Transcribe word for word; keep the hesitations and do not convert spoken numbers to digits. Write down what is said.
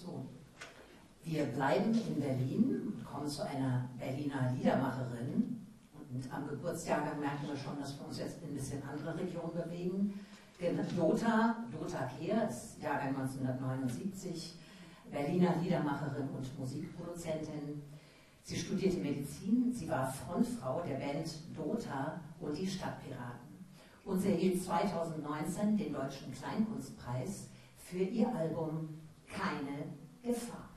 So. Wir bleiben in Berlin und kommen zu einer Berliner Liedermacherin. Und am Geburtsjahrgang merken wir schon, dass wir uns jetzt in ein bisschen andere Region bewegen. Dota, Dota Kehr ist Jahrgang neunzehnhundertneunundsiebzig, Berliner Liedermacherin und Musikproduzentin. Sie studierte Medizin, sie war Frontfrau der Band Dota und die Stadtpiraten. Und sie erhielt zweitausendneunzehn den Deutschen Kleinkunstpreis für ihr Album Keine Gefahr.